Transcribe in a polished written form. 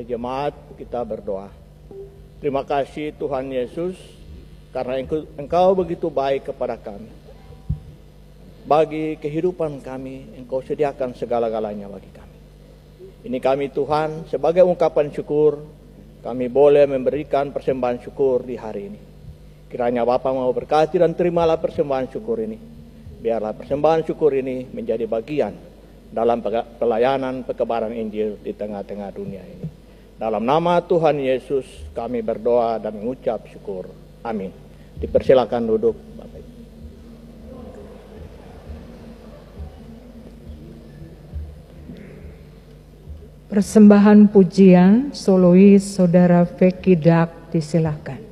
Mari jemaat kita berdoa. Terima kasih Tuhan Yesus, karena Engkau begitu baik kepada kami. Bagi kehidupan kami, Engkau sediakan segala-galanya bagi kami. Ini kami Tuhan, sebagai ungkapan syukur, kami boleh memberikan persembahan syukur di hari ini. Kiranya Bapa mau berkati dan terimalah persembahan syukur ini. Biarlah persembahan syukur ini menjadi bagian dalam pelayanan pekebaran Injil di tengah-tengah dunia ini. Dalam nama Tuhan Yesus kami berdoa dan mengucap syukur. Amin. Dipersilakan duduk, Bapak Ibu. Persembahan pujian solois Saudara Veki Dak, disilakan.